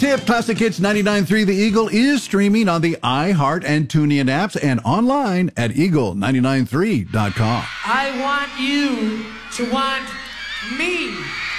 tip, Classic Hits 99.3 The Eagle is streaming on the iHeart and TuneIn apps and online at eagle993.com. I want you to want me.